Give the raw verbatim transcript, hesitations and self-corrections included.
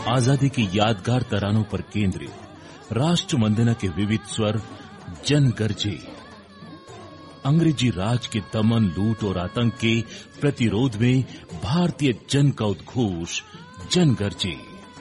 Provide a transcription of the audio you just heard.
आजादी की यादगार तरानों पर केंद्रित राष्ट्र वंदना के विविध स्वर जन गरजे। अंग्रेजी राज के दमन, लूट और आतंक के प्रतिरोध में भारतीय जन का उद्घोष जन गरजे।